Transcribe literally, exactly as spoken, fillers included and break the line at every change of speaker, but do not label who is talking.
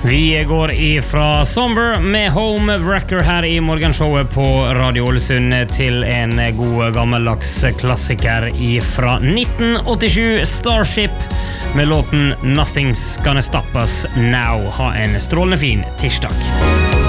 Vi går ifra Somber med Home Wrecker her i morgenshowet på Radio Ålesund til en god gammeldags klassiker fra nitten åttisju, Starship, med låten Nothing's Gonna Stop Us Now. Ha en strålende fin tirsdag.